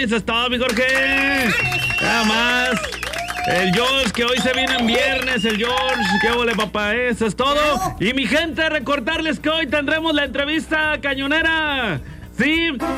Eso es todo, mi Jorge. Nada más. El George, que hoy se viene en viernes. El George, qué ole, papá. Eso es todo. Y mi gente, recordarles que hoy tendremos la entrevista cañonera. Sí.